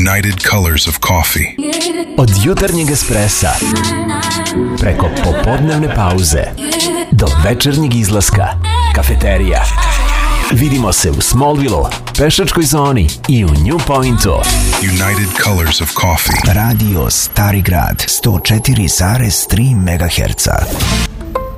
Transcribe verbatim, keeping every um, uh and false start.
United Colors of Coffee. Od jutarnjeg espressa preko popodnevne pauze do večernjeg izlaska, kafeterija. Vidimo se u Smallville, pešačkoj zoni i u New Pointu. United Colors of Coffee. Radio Stari Grad sto četiri zarez tri megaherca.